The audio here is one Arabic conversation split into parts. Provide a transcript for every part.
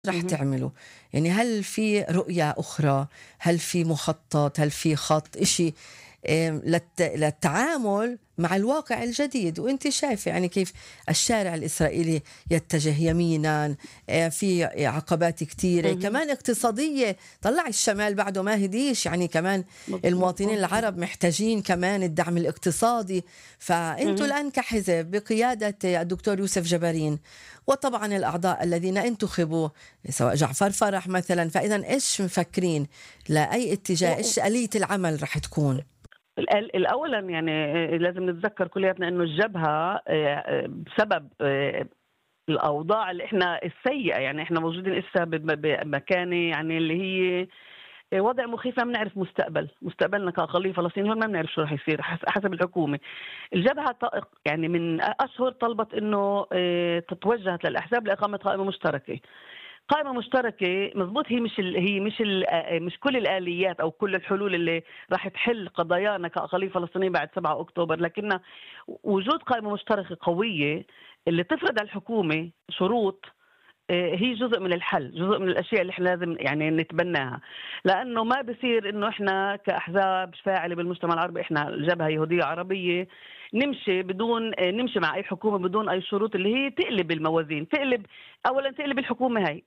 رح اهم. تعملوا؟ يعني هل في رؤية أخرى؟ هل في مخطط؟ هل في خط إشي للتعامل مع الواقع الجديد؟ وانت شايفة يعني كيف الشارع الإسرائيلي يتجه يمينا، في عقبات كتيرة اهم. كمان اقتصادية. طلع الشمال بعده ما هديش، يعني كمان المواطنين مضبوط. العرب محتاجين كمان الدعم الاقتصادي. فأنتوا اهم. الآن كحزب بقيادة الدكتور يوسف جبارين، وطبعا الأعضاء الذين انتخبوا سواء جعفر فرح مثلا، فإذا إيش مفكرين لأي اتجاه؟ و إيش آلية العمل رح تكون؟ أولًا يعني لازم نتذكّر كلّياتنا إنه الجبهة بسبب الأوضاع اللي إحنا السيئة، يعني إحنا موجودين إسا بمكانة يعني اللي هي وضع مخيف، ما بنعرف مستقبلنا كأقلية فلسطينية هون ما بنعرف شو رح يصير حسب الحكومة. الجبهة يعني من أشهر طلبت إنه توجهت للأحزاب لإقامة قائمة مشتركة. قائمة مشتركة مضبوط، هي مش كل الآليات أو كل الحلول اللي راح تحل قضايانا كأقلية فلسطينية بعد 7 أكتوبر، لكن وجود قائمة مشتركة قوية اللي تفرض على الحكومة شروط هي جزء من الحل، جزء من الاشياء اللي احنا لازم يعني نتبناها، لانه ما بصير انه احنا كاحزاب فاعله بالمجتمع العربي، احنا الجبهه يهوديه عربيه، نمشي مع اي حكومه بدون اي شروط اللي هي تقلب الموازين، تقلب الحكومه هاي،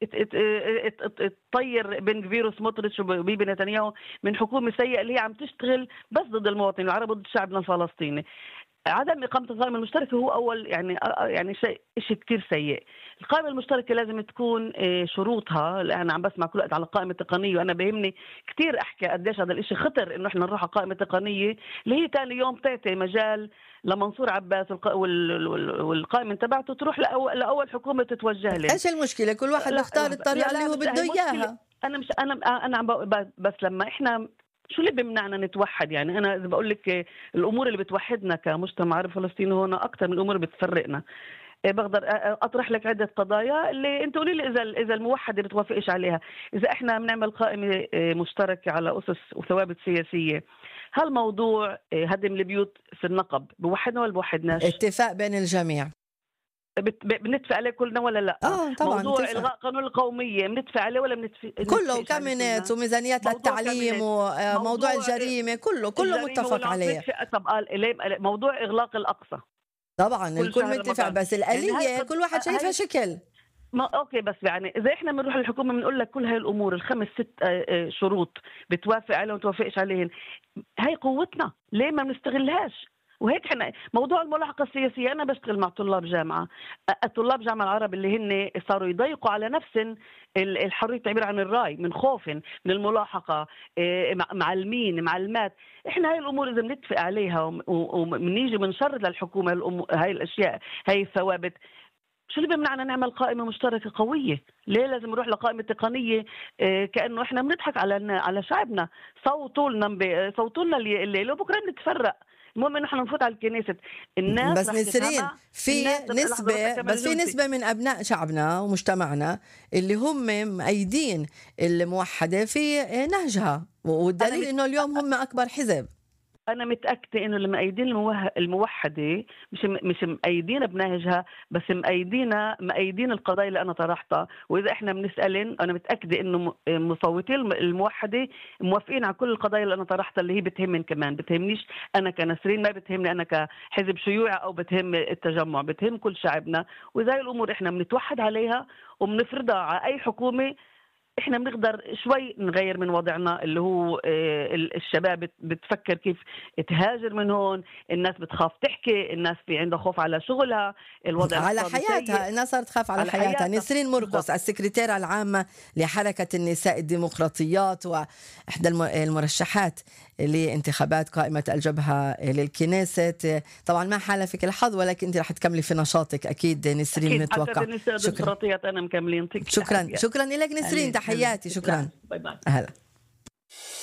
تطير بن كفير وسموتريتش وبيبي نتنياهو من حكومه سيئه اللي هي عم تشتغل بس ضد المواطنين العرب وضد شعبنا الفلسطيني. عدم إقامة القائمة المشتركة هو أول يعني شيء كتير سيء. القائمة المشتركة لازم تكون شروطها، أنا عم بسمع كل وقت على القائمة التقنية، وأنا بهمني كتير أحكي قديش هذا الإشي خطر إنه إحنا نروح على قائمة تقنية اللي هي تاني يوم تعطي مجال لمنصور عباس والقائمة تبعته تروح لأول حكومة تتوجه لهم. إيش المشكلة؟ كل واحد لا بيختار الطريقة اللي لا هو مش بده هي مشكلة. إياها. أنا عم بس لما إحنا شو اللي بيمنعنا نتوحد؟ يعني انا اذا بقول لك الامور اللي بتوحدنا كمجتمع عربي فلسطيني هون اكثر من الامور اللي بتفرقنا. بقدر اطرح لك عده قضايا اللي انت قولي لي اذا الموحده بتوافقش عليها. اذا احنا بنعمل قائمه مشتركه على اسس وثوابت سياسيه، هل موضوع هدم البيوت في النقب بوحدنا ولا بوحدناش؟ اتفاق بين الجميع. بنتفق عليه كلنا ولا لا؟ طبعا موضوع اتفاق. الغاء قانون القوميه بنتفق عليه ولا كله بنتفقش عليه كامينات كلنا؟ وميزانيات موضوع للتعليم كامينات، وموضوع موضوع الجريمة، كله الجريمة متفق والعنصرية عليه. طب قال موضوع إغلاق الأقصى طبعا كل الكل شهر متفق، رمضان، بس يعني الآلية كل واحد شايفها هاي شكل. ما أوكي، بس يعني إذا إحنا بنروح للحكومة بنقول لك كل هاي الأمور الخمس ست شروط بتوافق عليهم وتوافقش عليهن، هاي قوتنا ليه ما بنستغلهاش؟ وهيك احنا موضوع الملاحقه السياسيه، انا بشتغل مع طلاب جامعه، الطلاب جامعه العرب اللي هن صاروا يضيقوا على نفسهم الحريه التعبير عن الراي من خوف من الملاحقه، معلمين معلمات. احنا هاي الامور اذا بنتفق عليها وبنيجي بنشرط للحكومه هاي الاشياء، هاي الثوابت، شو اللي بيمنعنا نعمل قائمة مشتركة قوية؟ ليه لازم نروح لقائمة تقنية كأنه إحنا بنضحك على شعبنا؟ صوتوا لنا اللي بكرة بنتفرق. المهم إنه إحنا نفوت على الكنيسة، الناس بس رح نسرين، تفهمها. الناس لحظة بس أكمل في جملتي. نسبة من أبناء شعبنا ومجتمعنا اللي هم مؤيدين الموحدة في نهجها، أنا والدليل مت... إنه اليوم هم أكبر حزب. أنا متأكدة إنه اللي مأيدين الموحدة مش مأيدين بنهجها، بس مأيدين القضايا اللي أنا طرحتها. وإذا إحنا بنسألن، أنا متأكدة إنه مصوتي الموحدة موافقين على كل القضايا اللي أنا طرحتها اللي هي بتهمن كمان، بتهمنيش أنا كنسرين، ما بتهمني أنا كحزب شيوعي أو بتهم التجمع، بتهم كل شعبنا. وإذا هاي الأمور إحنا بنتوحد عليها وبنفرضها على أي حكومة، احنا بنقدر شوي نغير من وضعنا اللي هو الشباب بتفكر كيف تهاجر من هون، الناس بتخاف تحكي، الناس في عندها خوف على شغلها، الوضع على الاقتصادي سيء. حياتها، الناس صارت تخاف على على حياتها. حياتها نسرين مرقص، بالضبط. السكرتيرة العامة لحركة النساء الديمقراطيات وإحدى المرشحات لانتخابات قائمة الجبهة للكنيسة. طبعا ما حالفك الحظ، ولكن أنت رح تكملي في نشاطك أكيد نسرين، اكيد حركة نتوقع. النساء شكرا. الديمقراطيات انا مكملين. شكرا لك نسرين، اهلا تحياتي، تسلم. شكرا. باي باي. أهلا.